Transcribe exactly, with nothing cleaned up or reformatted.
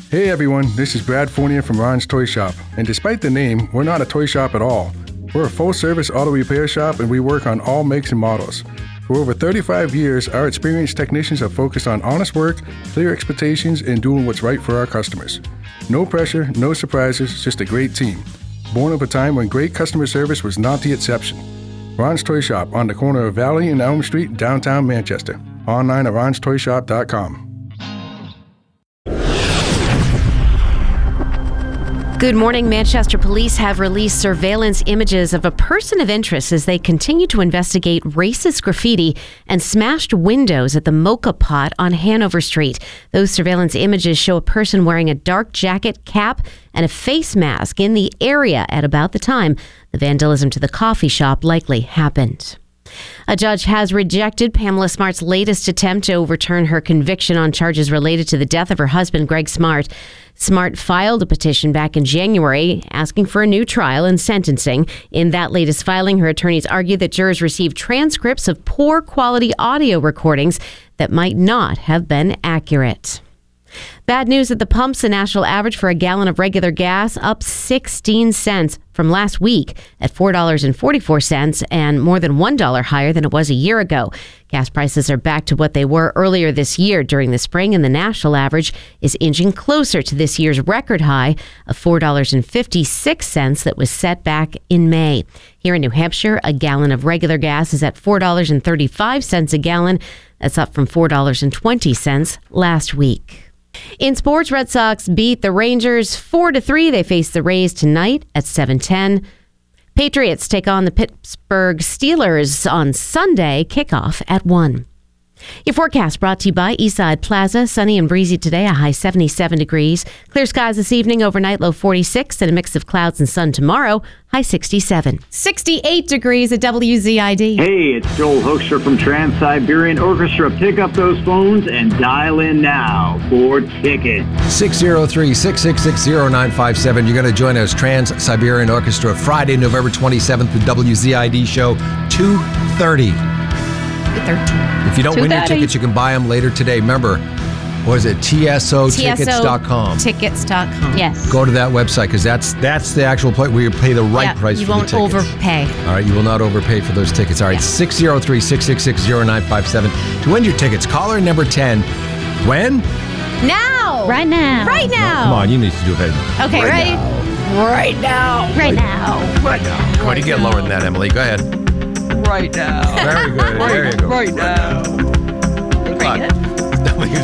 Hey everyone, this is Brad Fournier from Ron's Toy Shop. And despite the name, we're not a toy shop at all. We're a full-service auto repair shop and we work on all makes and models. For over thirty-five years, our experienced technicians have focused on honest work, clear expectations, and doing what's right for our customers. No pressure, no surprises, just a great team. Born of a time when great customer service was not the exception. Ron's Toy Shop on the corner of Valley and Elm Street, downtown Manchester. Online at rons toy shop dot com. Good morning. Manchester police have released surveillance images of a person of interest as they continue to investigate racist graffiti and smashed windows at the Mocha Pot on Hanover Street. Those surveillance images show a person wearing a dark jacket, cap, and a face mask in the area at about the time the vandalism to the coffee shop likely happened. A judge has rejected Pamela Smart's latest attempt to overturn her conviction on charges related to the death of her husband, Greg Smart. Smart filed a petition back in January asking for a new trial and sentencing. In that latest filing, her attorneys argued that jurors received transcripts of poor quality audio recordings that might not have been accurate. Bad news at the pumps. The national average for a gallon of regular gas up sixteen cents from last week at four dollars and forty-four cents and more than one dollar higher than it was a year ago. Gas prices are back to what they were earlier this year during the spring, and the national average is inching closer to this year's record high of four dollars and fifty-six cents that was set back in May. Here in New Hampshire, a gallon of regular gas is at four dollars and thirty-five cents a gallon. That's up from four dollars and twenty cents last week. In sports, Red Sox beat the Rangers four to three. They face the Rays tonight at seven ten. Patriots take on the Pittsburgh Steelers on Sunday, kickoff at one. Your forecast brought to you by Eastside Plaza. Sunny and breezy today, a high seventy-seven degrees. Clear skies this evening, overnight low forty-six, and a mix of clouds and sun tomorrow, high sixty-seven. sixty-eight degrees at W Z I D. Hey, it's Joel Hoekstra from Trans-Siberian Orchestra. Pick up those phones and dial in now for tickets. six oh three, six six six, oh nine five seven. You're going to join us, Trans-Siberian Orchestra, Friday, November twenty-seventh, the W Z I D show, two thirty. If you don't win your tickets, you can buy them later today. Remember, what is it? T S O tickets dot com. Tickets dot com. Yes. Go to that website because that's that's the actual point where you pay the right yeah, price you for the tickets. You won't overpay. All right, you will not overpay for those tickets. All right, six oh three, six six six, oh nine five seven. To win your tickets, caller number ten. When? Now. Right now. Right now. Come on, you need to do it. Okay, right ready? Now. Right now. Right now. Right now. Come on, you get lower than that, Emily. Go ahead. Right now. Very good. Right, there you go. Right now. Good luck. W